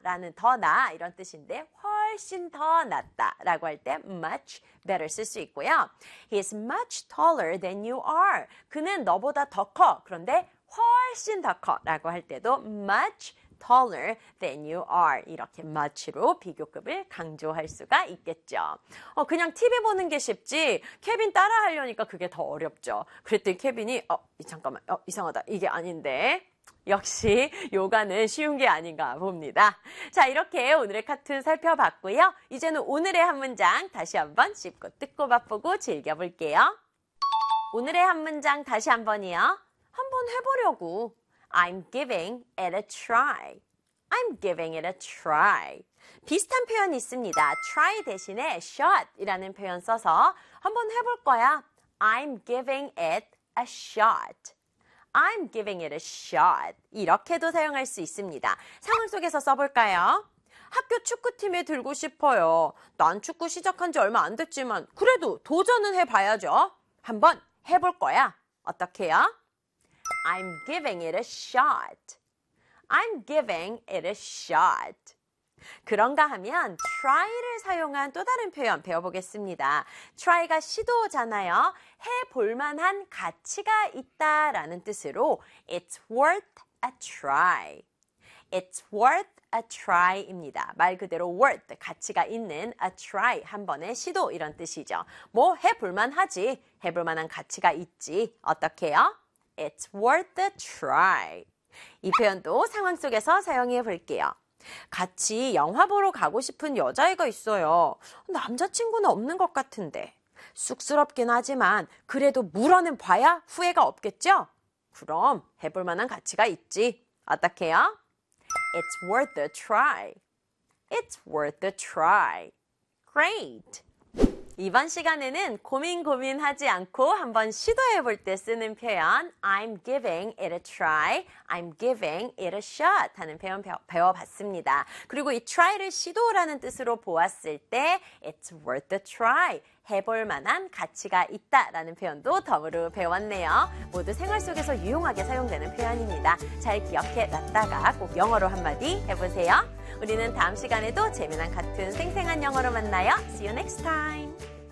라는 더 나 이런 뜻인데 훨씬 더 낫다 라고 할 때 much better 쓸 수 있고요. He is much taller than you are. 그는 너보다 더 커. 그런데 훨씬 더 커 라고 할 때도 much taller than you are. 이렇게 much로 비교급을 강조할 수가 있겠죠. 그냥 TV 보는 게 쉽지 케빈 따라 하려니까 그게 더 어렵죠. 그랬더니 케빈이 잠깐만 이상하다. 이게 아닌데. 역시 요가는 쉬운 게 아닌가 봅니다. 자, 이렇게 오늘의 카툰 살펴봤고요. 이제는 오늘의 한 문장 다시 한번 씹고 뜯고 맛보고 즐겨볼게요. 오늘의 한 문장 다시 한번이요. 한번 해보려고. I'm giving it a try. I'm giving it a try. 비슷한 표현이 있습니다. try 대신에 shot이라는 표현 써서 한번 해볼 거야. I'm giving it a shot. I'm giving it a shot. 이렇게도 사용할 수 있습니다. 상황 속에서 써볼까요? 학교 축구팀에 들고 싶어요. 난 축구 시작한 지 얼마 안 됐지만 그래도 도전은 해봐야죠. 한번 해볼 거야. 어떻게요? I'm giving it a shot. I'm giving it a shot. 그런가 하면 try를 사용한 또 다른 표현 배워보겠습니다. try가 시도잖아요. 해볼 만한 가치가 있다라는 뜻으로 it's worth a try. It's worth a try입니다. 말 그대로 worth, 가치가 있는 a try, 한 번의 시도 이런 뜻이죠. 뭐 해볼 만하지, 해볼 만한 가치가 있지. 어떻게요? It's worth a try. 이 표현도 상황 속에서 사용해 볼게요. 같이 영화 보러 가고 싶은 여자애가 있어요. 남자친구는 없는 것 같은데. 쑥스럽긴 하지만 그래도 물어는 봐야 후회가 없겠죠? 그럼 해볼 만한 가치가 있지. 어떡해요? It's worth a try. It's worth a try. Great. 이번 시간에는 고민하지 않고 한번 시도해 볼 때 쓰는 표현 I'm giving it a try, I'm giving it a shot 하는 표현 배워봤습니다. 그리고 이 try를 시도라는 뜻으로 보았을 때 It's worth a try, 해볼 만한 가치가 있다라는 표현도 덤으로 배웠네요. 모두 생활 속에서 유용하게 사용되는 표현입니다. 잘 기억해 놨다가 꼭 영어로 한마디 해보세요. 우리는 다음 시간에도 재미난 카툰 생생한 영어로 만나요. See you next time.